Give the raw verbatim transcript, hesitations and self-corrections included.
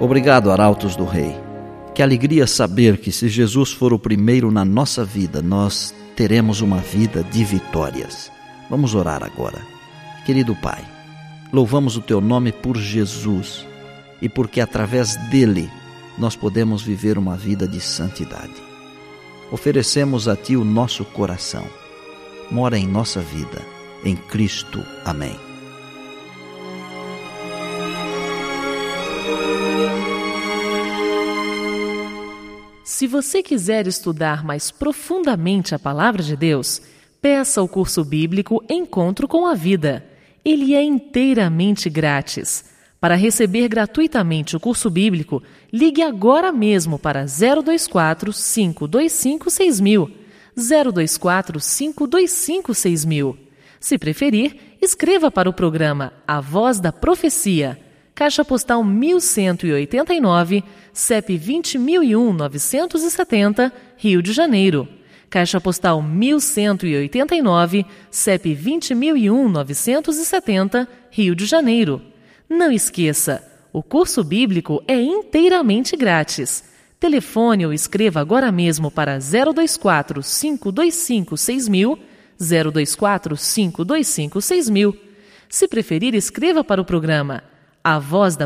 Obrigado, Arautos do Rei. Que alegria saber que se Jesus for o primeiro na nossa vida, nós teremos uma vida de vitórias. Vamos orar agora. Querido Pai, louvamos o Teu nome por Jesus e porque através dele nós podemos viver uma vida de santidade. Oferecemos a Ti o nosso coração. Mora em nossa vida. Em Cristo. Amém. Se você quiser estudar mais profundamente a Palavra de Deus, peça o curso bíblico Encontro com a Vida. Ele é inteiramente grátis. Para receber gratuitamente o curso bíblico, ligue agora mesmo para zero dois quatro, cinco dois cinco, seis mil. zero dois quatro, cinco dois cinco, seis mil. Se preferir, escreva para o programa A Voz da Profecia. Caixa Postal mil cento e oitenta e nove, C E P vinte mil e um, novecentos e setenta, Rio de Janeiro. Caixa Postal mil cento e oitenta e nove, C E P vinte mil e um, novecentos e setenta, Rio de Janeiro. Não esqueça, o curso bíblico é inteiramente grátis. Telefone ou escreva agora mesmo para zero dois quatro, cinco dois cinco, seis mil, zero dois quatro, cinco dois cinco, seis mil. Se preferir, escreva para o programa A Voz da